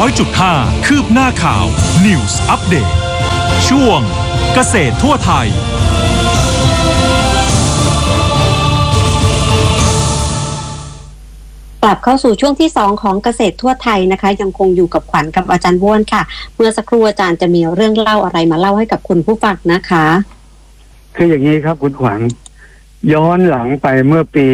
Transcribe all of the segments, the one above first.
100.5 คืบหน้าข่าว News Update ช่วงเกษตรทั่วไทยกลับเข้าสู่ช่วงที่2ของเกษตรทั่วไทยนะคะยังคงอยู่กับขวัญกับอาจารย์บ้วนค่ะเมื่อสักครู่อาจารย์จะมีเรื่องเล่าอะไรมาเล่าให้กับคุณผู้ฟังนะคะคืออย่างนี้ครับคุณขวัญย้อนหลังไปเมื่อปี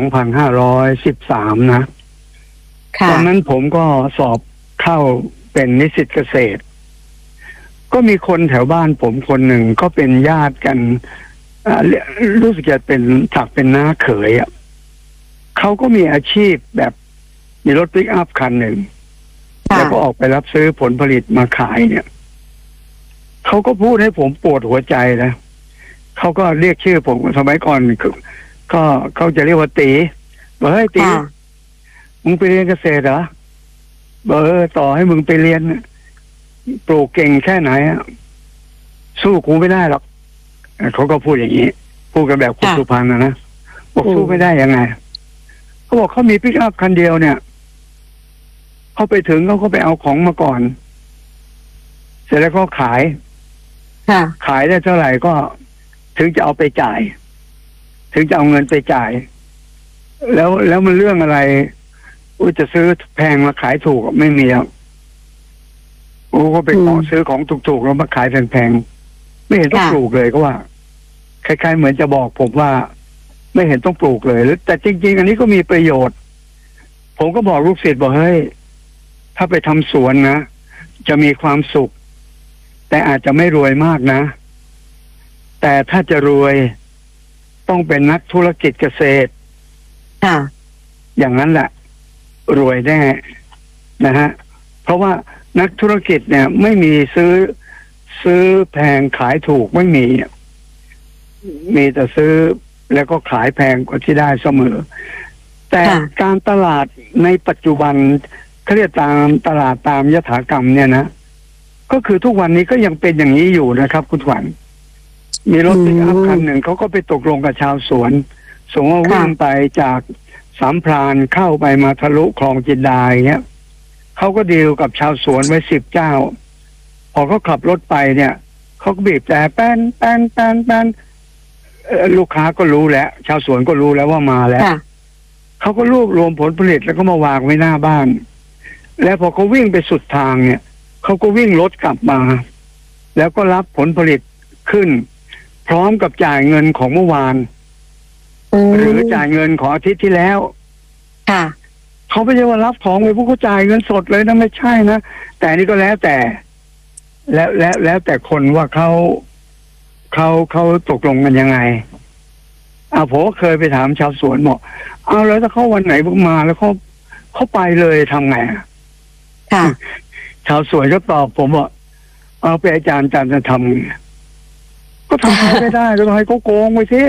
2513 นะตอนนั้นผมก็สอบเข้าเป็นนิสิตเกษตรก็มีคนแถวบ้านผมคนหนึ่งก็เป็นญาติกันรู้สึกจะเป็นถักเป็นน้าเขยอ่ะเขาก็มีอาชีพแบบมีรถปิกอัพคันหนึ่งแล้วก็ออกไปรับซื้อผลผลิตมาขายเนี่ยเขาก็พูดให้ผมปวดหัวใจนะเขาก็เรียกชื่อผมสมัยก่อนก็เขาจะเรียกว่าตีบอกเฮ้ยตีมึงไปเรียนเกษตรเหรอต่อให้มึงไปเรียนปลูกเก่งแค่ไหนสู้กูไม่ได้หรอกเขาก็พูดอย่างนี้พูดกันแบบคุณสุพรรณนะบอกสู้ไม่ได้ยังไงเขาบอกเขามีปิกอัพคันเดียวเนี่ยเขาไปถึงเขาก็ไปเอาของมาก่อนเสร็จแล้วก็ขายได้เท่าไหร่ก็ถึงจะเอาไปจ่ายถึงจะเอาเงินไปจ่ายแล้วมันเรื่องอะไรจะซื้อแพงมาขายถูกไม่มีอ่ะก็ไปขอซื้อของถูกๆแล้วมาขายแพงๆไม่เห็นต้องปลูกเลยก็ว่าคล้ายๆเหมือนจะบอกผมว่าไม่เห็นต้องปลูกเลยแต่จริงๆอันนี้ก็มีประโยชน์ผมก็บอกลูกศิษย์บอกเฮ้ยถ้าไปทำสวนนะจะมีความสุขแต่อาจจะไม่รวยมากนะแต่ถ้าจะรวยต้องเป็นนักธุรกิจเกษตรอย่างนั้นแหละรวยแน่นะฮะเพราะว่านักธุรกิจเนี่ยไม่มีซื้อแพงขายถูกไม่มีแต่ซื้อแล้วก็ขายแพงกว่าที่ได้เสมอแต่การตลาดในปัจจุบันเขาเรียกตามตลาดตามยถากรรมเนี่ยนะก็คือทุกวันนี้ก็ยังเป็นอย่างนี้อยู่นะครับคุณขวัญมีรถปิกอัพคันหนึ่งเขาก็ไปตกลงกับชาวสวนส่งว่าวิ่งไปจากสามพรานเข้าไปมาทะลุคลองจินดาอย่างเงี้ยเขาก็ดีลกับชาวสวนไว้10 เจ้าพอเขาขับรถไปเนี่ยเขาก็บีบแต่แป้นลูกค้าก็รู้แล้วชาวสวนก็รู้แล้วว่ามาแล้วเขาก็รวบรวมผลผลิตแล้วก็มาวางไว้หน้าบ้านแล้วพอเขาวิ่งไปสุดทางเนี่ยเขาก็วิ่งรถกลับมาแล้วก็รับผลผลิตขึ้นพร้อมกับจ่ายเงินของเมื่อวานหรือจ่ายเงินของอาทิตย์ที่แล้วเขาไม่ใช่ว่ารับของไปพวกเขาจ่ายเงินสดเลยนะไม่ใช่นะแต่นี่ก็แล้วแต่แล้วแต่คนว่าเขาตกลงกันยังไงผมเคยไปถามชาวสวนบอกเอาแล้วถ้าเขาวันไหนมาแล้วเขาไปเลยทำไงชาวสวนก็ตอบผมว่าเอาไปอาจารย์จะทำก็ทำไม่ได้ก็ต้องให้เขาโกงไว้สิ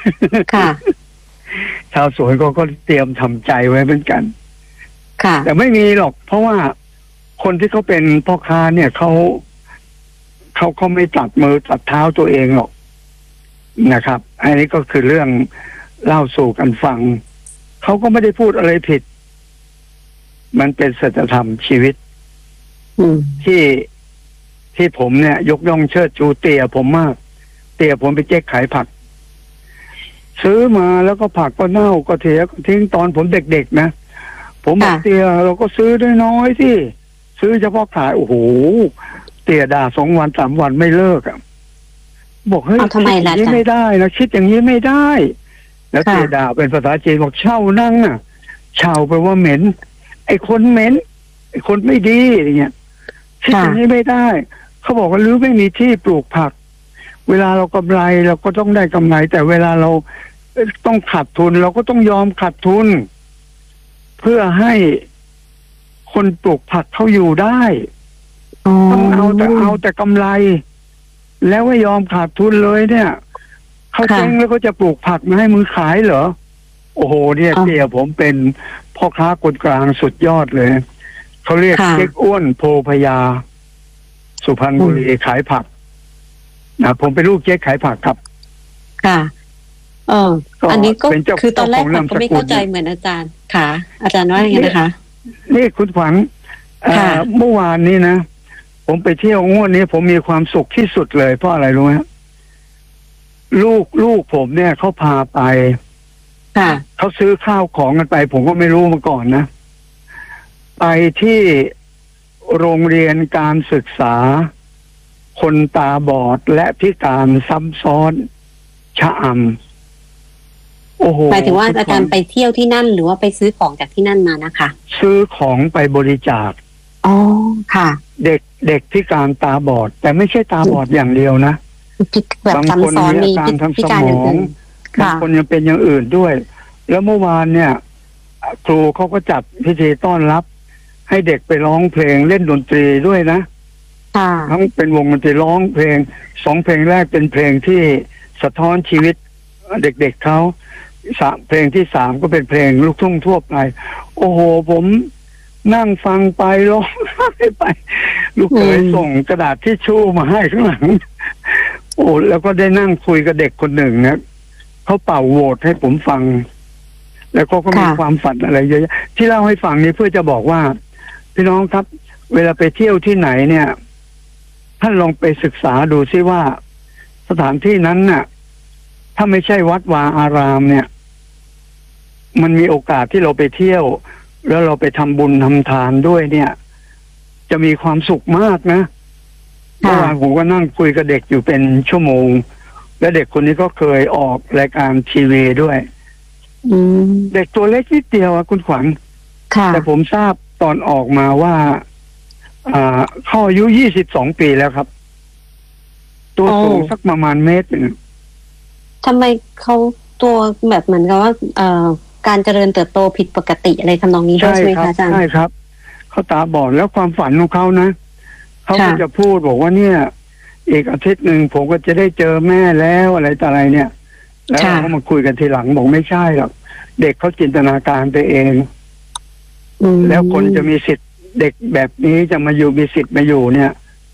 ชาวสวนก็เตรียมทำใจไว้เหมือนกันแต่ไม่มีหรอกเพราะว่าคนที่เขาเป็นพ่อค้าเนี่ยเขาไม่ตัดมือตัดเท้าตัวเองหรอกนะครับอันนี้ก็คือเรื่องเล่าสู่กันฟังเขาก็ไม่ได้พูดอะไรผิดมันเป็นสัจธรรมชีวิตที่ผมเนี่ยยกย่องเชิดชูเตี่ยผมมากเตี่ยผมไปเจ๊กขายผักซื้อมาแล้วก็ผักก็เน่าก็เสียก็ทิ้งตอนผมเด็กๆนะผมบอกเตี่ยเราก็ซื้อได้น้อยที่ซื้อเฉพาะขายโอ้โหเตี่ยด่า2 วัน3 วันไม่เลิกบอกเฮ้ยคิดอย่างนี้ไม่ได้นะคิดอย่างนี้ไม่ได้แล้วเตี่ยด่าเป็นภาษาจีนบอกเช่านั่งเช่าไปว่าเหม็นไอ้คนเหม็นไอ้คนไม่ดีอย่างเงี้ยคิดอย่างนี้ไม่ได้เขาบอกว่าหรือไม่มีที่ปลูกผักเวลาเรากำไรเราก็ต้องได้กำไรแต่เวลาเราต้องขาดทุนเราก็ต้องยอมขาดทุนเพื่อให้คนปลูกผักเขาอยู่ได้ต้องเอาแต่กำไรแล้วไม่ยอมขาดทุนเลยเนี่ยเขาเจ๊งแล้วก็จะปลูกผักมาให้มึงขายเหรอโอ้โหเนี่ยเตี่ยผมเป็นพ่อค้าคนกลางสุดยอดเลยเขาเรียกเจ๊กอ้วนโพพยาสุพรรณบุรีขายผักผมเป็นลูกเจ๊กขายผักครับอันนี้ก็คือตอนแรกผมก็ไม่เข้าใจเหมือนอาจารย์ค่ะอาจารย์ว่าอย่างไงนะคะนี่คุณขวัญเมื่อวานนี้นะผมไปเที่ยวงวดนี้ผมมีความสุขที่สุดเลยเพราะอะไรรู้ไหมลูกผมเนี่ยเขาพาไปเขาซื้อข้าวของกันไปผมก็ไม่รู้มาก่อนนะไปที่โรงเรียนการศึกษาคนตาบอดและพิการซ้ำซ้อนชะอำโอ้โหหมายถึงว่าอาจารย์ไปเที่ยวที่นั่นหรือว่าไปซื้อของจากที่นั่นมานะคะซื้อของไปบริจาคอ๋อค่ะเด็กพิการตาบอดแต่ไม่ใช่ตาบอดอย่างเดียวนะบางคนมีอาการทางสมองบางคนยังเป็นอย่างอื่นด้วยแล้วเมื่อวานเนี่ยครูเขาก็จัดพิธีต้อนรับให้เด็กไปร้องเพลงเล่นดนตรีด้วยนะทั้งเป็นวงดนตรีร้องเพลง2เพลงแรกเป็นเพลงที่สะท้อนชีวิตเด็กๆเขาเพลงที่3ก็เป็นเพลงลูกทุ่งทั่วไปโอ้โหผมนั่งฟังไปร้องไห้ไปลูกเขยส่งกระดาษทิชชู่มาให้ข้างหลังโอ้แล้วก็ได้นั่งคุยกับเด็กคนหนึ่งนะเขาเป่าโหวตให้ผมฟังแล้วก็มีความฝันอะไรเยอะที่เล่าให้ฟังนี้เพื่อจะบอกว่าพี่น้องครับเวลาไปเที่ยวที่ไหนเนี่ยท่านลองไปศึกษาดูซิว่าสถานที่นั้นน่ะถ้าไม่ใช่วัดวาอารามเนี่ยมันมีโอกาสที่เราไปเที่ยวแล้วเราไปทำบุญทำทานด้วยเนี่ยจะมีความสุขมากนะเมื่อวานผมก็นั่งคุยกับเด็กอยู่เป็นชั่วโมงและเด็กคนนี้ก็เคยออกรายการทีวีด้วยเด็กตัวเล็กนิดเดียวคุณขวัญแต่ผมทราบตอนออกมาว่าเขาอายุ22 ปีแล้วครับตัวสูงสักประมาณเมตรนึงทำไมเขาตัวแบบเหมือนกับว่าการเจริญเติบโตผิดปกติอะไรทำนองนี้ด้วยใช่ไหมคะอาจารย์ใช่ครับเขาตาบอดแล้วความฝันของเขานะเขาก็จะพูดบอกว่าเนี่ยอีกอาทิตย์หนึ่งผมก็จะได้เจอแม่แล้วอะไรต่ออะไรเนี่ยแล้วเขามาคุยกันทีหลังบอกไม่ใช่หรอกเด็กเขาจินตนาการไปเองแล้วคนจะมีสิทธิ์เด็กแบบนี้จะมาอยู่มีสิทธิ์มาอยู่เนี่ย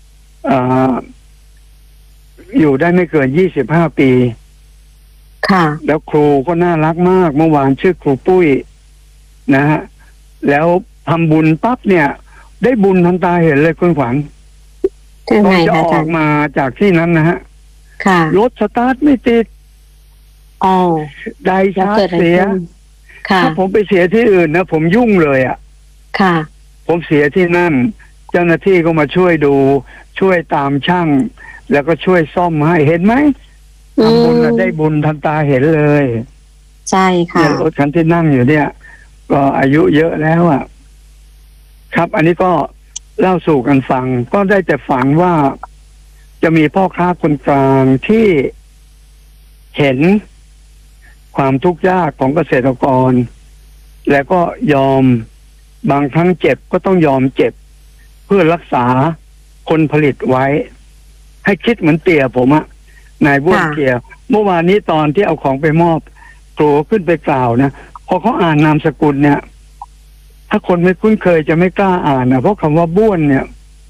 อยู่ได้ไม่เกิน25 ปีค่ะแล้วครูก็น่ารักมากเมื่อวานชื่อครูปุ้ยนะฮะแล้วทำบุญปั๊บเนี่ยได้บุญทันตาเห็นเลยคุณขวัญตอนจะออกมาจากที่นั้นนะฮะรถสตาร์ทไม่ติดไดชาร์จเสียถ้าผมไปเสียที่อื่นนะผมยุ่งเลยอ่ะผมเสียที่นั่นเจ้าหน้าที่ก็มาช่วยดูช่วยตามช่างแล้วก็ช่วยซ่อมให้เห็นไหมทำบุญได้บุญทันตาเห็นเลยใช่ค่ะรถคันที่นั่งอยู่เนี่ยก็อายุเยอะแล้วอ่ะครับอันนี้ก็เล่าสู่กันฟังก็ได้แต่ฝันว่าจะมีพ่อค้าคนกลางที่เห็นความทุกข์ยากของเกษตรกรแล้วก็ยอมบางครั้งเจ็บก็ต้องยอมเจ็บเพื่อรักษาคนผลิตไว้ให้คิดเหมือนเตี่ยผมอะนายบ้วนเกียร์เมื่อวานนี้ตอนที่เอาของไปมอบครูขึ้นไปกล่าวนะพอเขาอ่านนามสกุลเนี่ยถ้าคนไม่คุ้นเคยจะไม่กล้าอ่านนะเพราะคำว่าบ้วนเนี่ย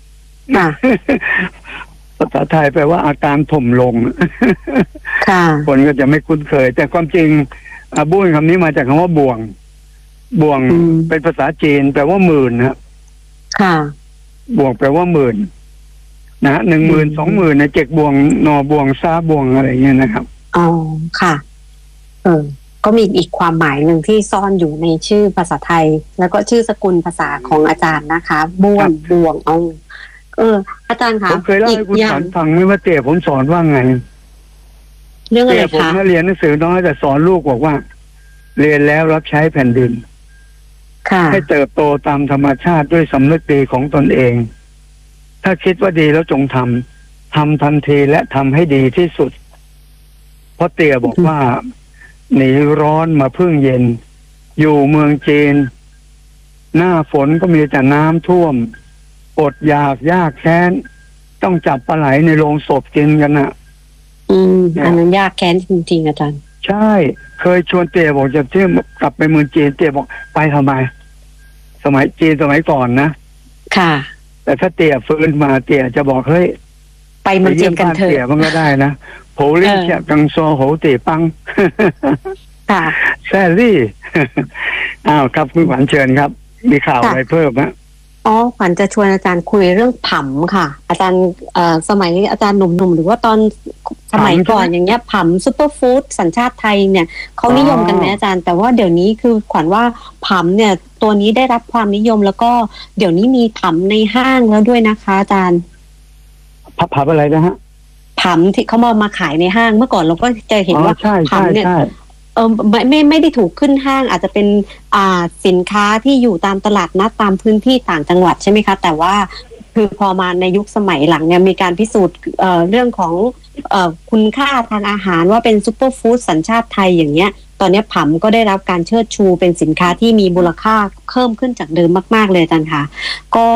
ภาษาไทยแปลว่าอาการถมลงคนก็จะไม่คุ้นเคยแต่ความจริงบ้วนคำนี้มาจากคำว่าบ่วงเป็นภาษาจีนแปลว่าหมื่นนะบ่วงแปลว่าหมื่นนะ10,000 20,000นะ7บ่วงนอบ่วงซาบ่วงอะไรเงี้ยนะครับอ๋อค่ะก็มีอีกความหมายหนึ่งที่ซ่อนอยู่ในชื่อภาษาไทยแล้วก็ชื่อสกุลภาษาของอาจารย์นะคะบ่วงอาจารย์คะผมเคยเล่าให้คุณสอนฟังไม่ว่าเตี่ยผมสอนว่าไงเรื่องอะไรคะผมเรียนหนังสือน้อยแต่สอนลูกบอกว่าเรียนแล้วรับใช้แผ่นดินให้เติบโตตามธรรมชาติด้วยสำนึกดีของตนเองถ้าคิดว่าดีแล้วจงทำทันทีและทำให้ดีที่สุดเพราะเตี่ยบอกว่าหนีร้อนมาพึ่งเย็นอยู่เมืองจีนหน้าฝนก็มีแต่น้ำท่วมอดอยากยากแค้นต้องจับปลาไหลในโรงศพกินกันน่ะอันนั้นยากแค้นจริงๆอาจารย์ใช่เคยชวนเตี่ยบอกจะเที่ยวกลับไปเมืองจีนเตี่ยบอกไปทำไมสมัยจีนสมัยก่อนนะค่ะแต่ถ้าเตี่ยฟื้นมาเตี่ยจะบอกเฮ้ยไปเมืองจีนกันเถอะเตี่ยมันก็ได้นะโผล่เล่นเชียกังโซโหเตี่ยปังแซรี่อ้าวครับคุณขวัญเชิญครับมีข่าวอะไรเพิ่มไหมอ๋อขวัญจะชวนอาจารย์คุยเรื่องผำค่ะอาจารย์สมัยอาจารย์หนุ่มๆหรือว่าตอนสมัยก่อนอย่างเงี้ยผำซูเปอร์ฟู้ดสัญชาติไทยเนี่ยเขานิยมกันไหมอาจารย์แต่ว่าเดี๋ยวนี้คือขวัญว่าผำเนี่ยตัวนี้ได้รับความนิยมแล้วก็เดี๋ยวนี้มีผำในห้างแล้วด้วยนะคะอาจารย์ผับอะไรนะฮะผำที่เขามาขายในห้างเมื่อก่อนเราก็จะเห็นว่าผำเนี่ยไม่ได้ถูกขึ้นห้างอาจจะเป็นสินค้าที่อยู่ตามตลาดนัดตามพื้นที่ต่างจังหวัดใช่ไหมคะแต่ว่าคือพอมาในยุคสมัยหลังเนี่ยมีการพิสูจน์เรื่องของคุณค่าทางอาหารว่าเป็นซูเปอร์ฟู้ดสัญชาติไทยอย่างเงี้ยตอนนี้ผำก็ได้รับการเชิดชูเป็นสินค้าที่มีมูลค่าเพิ่มขึ้นจากเดิมมากๆเลยอาจารย์ค่ะก็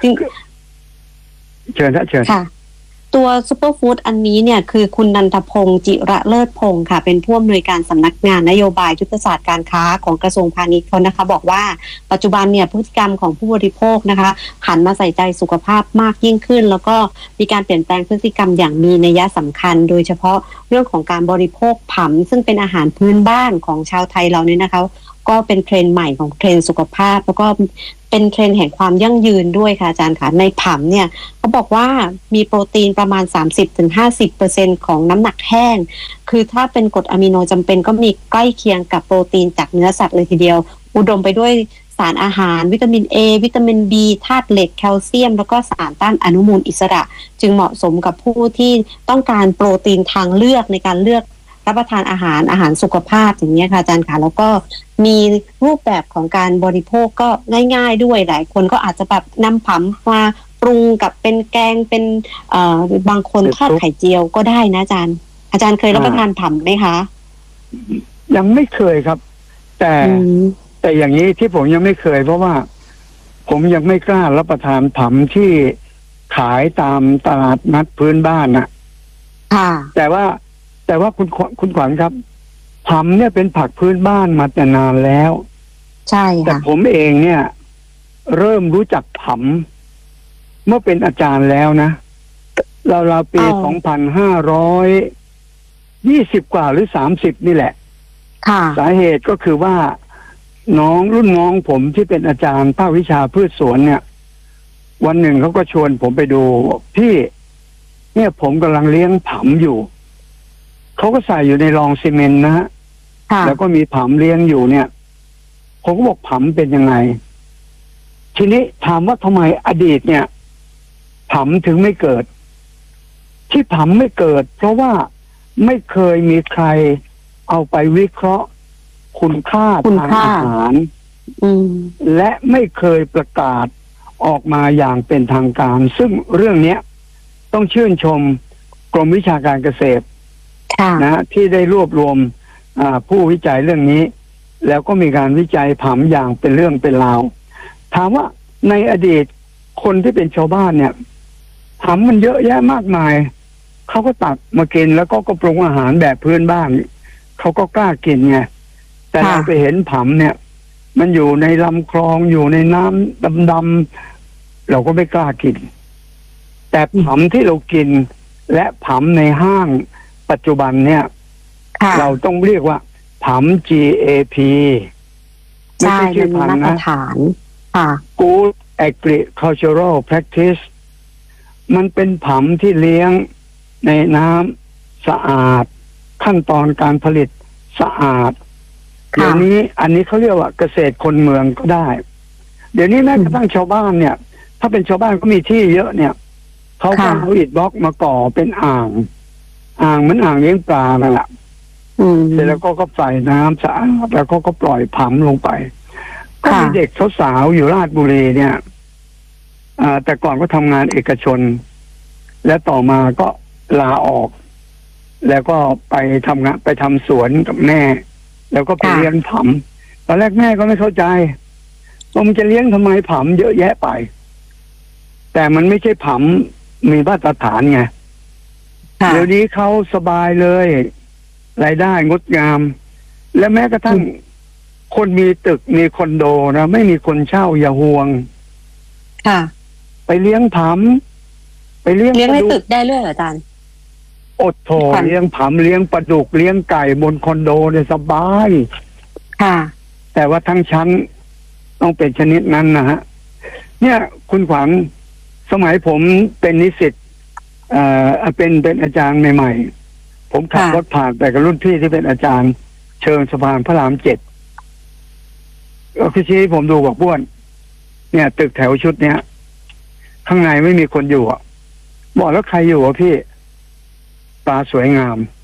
เชิญค่ะตัวซูเปอร์ฟู้ดอันนี้เนี่ยคือคุณนันทพงศ์จิระเลิศพงศ์ค่ะเป็นผู้อำนวยการสำนักงานนโยบายยุทธศาสตร์การค้าของกระทรวงพาณิชย์คนนะคะบอกว่าปัจจุบันเนี่ยพฤติกรรมของผู้บริโภคนะคะหันมาใส่ใจสุขภาพมากยิ่งขึ้นแล้วก็มีการเปลี่ยนแปลงพฤติกรรมอย่างมีนัยสำคัญโดยเฉพาะเรื่องของการบริโภคผำซึ่งเป็นอาหารพื้นบ้านของชาวไทยเราเนี่ยนะคะก็เป็นเทรนด์ใหม่ของเทรนด์สุขภาพแล้วก็เป็นเทรนด์แห่งความยั่งยืนด้วยค่ะอาจารย์ค่ะในผำเนี่ยเขาบอกว่ามีโปรตีนประมาณ 30-50% ของน้ำหนักแห้งคือถ้าเป็นกรดอะมิโนจำเป็นก็มีใกล้เคียงกับโปรตีนจากเนื้อสัตว์เลยทีเดียวอุดมไปด้วยสารอาหารวิตามิน A วิตามิน B ธาตุเหล็กแคลเซียมแล้วก็สารต้านอนุมูลอิสระจึงเหมาะสมกับผู้ที่ต้องการโปรตีนทางเลือกในการเลือกรับประทานอาหารสุขภาพอย่างนี้ค่ะอาจารย์ค่ะแล้วก็มีรูปแบบของการบริโภคก็ง่ายๆด้วยหลายคนก็อาจจะแบบนำผำมาปรุงกับเป็นแกงเป็นบางคนทอดไข่เจียวก็ได้นะอาจารย์เคยรับประทานผำไหมคะยังไม่เคยครับแต่อย่างนี้ที่ผมยังไม่เคยเพราะว่าผมยังไม่กล้ารับประทานผำที่ขายตามตลาดนัดพื้นบ้านนะค่ะแต่ว่าคุณขวัญครับผำเนี่ยเป็นผักพื้นบ้านมาแต่นานแล้วใช่ค่ะแต่ผมเองเนี่ยเริ่มรู้จักผำเมื่อเป็นอาจารย์แล้วนะเราปี2520กว่าหรือ30นี่แหละค่ะสาเหตุก็คือว่ารุ่นน้องผมที่เป็นอาจารย์ภาควิชาพืชสวนเนี่ยวันหนึ่งเขาก็ชวนผมไปดูพี่เนี่ยผมกำลังเลี้ยงผำอยู่เขาก็ใส่อยู่ในรองซีเมนต์นะฮะแล้วก็มีผำเลี้ยงอยู่เนี่ยผมก็บอกผำเป็นยังไงทีนี้ถามว่าทำไมอดีตเนี่ยผำถึงไม่เกิดที่ผำไม่เกิดเพราะว่าไม่เคยมีใครเอาไปวิเคราะห์คุณค่าทางอาหารและไม่เคยประกาศออกมาอย่างเป็นทางการซึ่งเรื่องนี้ต้องชื่นชมกรมวิชาการเกษตรนะที่ได้รวบรวมผู้วิจัยเรื่องนี้แล้วก็มีการวิจัยผำอย่างเป็นเรื่องเป็นราวถามว่าในอดีตคนที่เป็นชาวบ้านเนี่ยผำมันเยอะแยะมากมายเขาก็ตัดมากินแล้วก็ปรุงอาหารแบบพื้นบ้านเขาก็กล้ากินไงแต่เราไปเห็นผำเนี่ยมันอยู่ในลำคลองอยู่ในน้ำดำๆเราก็ไม่กล้ากินแต่ผำที่เรากินและผำในห้างปัจจุบันเนี่ยเราต้องเรียกว่าผำ GAP ไม่ใช่ชื่อพันธุ์นะ Good Agricultural Practice มันเป็นผำที่เลี้ยงในน้ำสะอาดขั้นตอนการผลิตสะอาดเดี๋ยวนี้อันนี้เขาเรียกว่าเกษตรคนเมืองก็ได้เดี๋ยวนี้แม้กระทั่งชาวบ้านเนี่ยถ้าเป็นชาวบ้านก็มีที่เยอะเนี่ยเขาก็เอาอิฐบล็อกมาก่อเป็นอ่างเหมือนอ่างเลี้ยงปลานั่นแหละเสร็จแล้วก็ใส่น้ำสะอาดแล้วก็ปล่อยผำลงไปก็มีเด็กสาวๆอยู่ราชบุรีเนี่ยแต่ก่อนก็ทำงานเอกชนและต่อมาก็ลาออกแล้วก็ไปทำงานไปทำสวนกับแม่แล้วก็ไปเลี้ยงผำตอนแรกแม่ก็ไม่เข้าใจว่ามันจะเลี้ยงทำไมผำเยอะแยะไปแต่มันไม่ใช่ผำมีมาตรฐานไงเดี๋ยวนี้เขาสบายเลยรายได้งดงามและแม้กระทั่งคนมีตึกมีคอนโดนะไม่มีคนเช่าอย่าห่วงไปเลี้ยงผำไปเลี้ยงในตึกได้เลยอาจารย์อดโถเลี้ยงผำเลี้ยงปลาดุกเลี้ยงไก่บนคอนโดเนี่ยสบายแต่ว่าทั้งชั้นต้องเป็นชนิดนั้นนะฮะเนี่ยคุณขวัญสมัยผมเป็นนิสิตเป็นอาจารย์ใหม่ๆผมขับรถผ่านไปกับรุ่นพี่ที่เป็นอาจารย์เชิงสะพานพระราม 7ก็คือชี้ผมดูบอกบ้วนเนี่ยตึกแถวชุดเนี้ยข้างในไม่มีคนอยู่อ่ะบอกแล้วใครอยู่อ่ะพี่ตาสวยงาม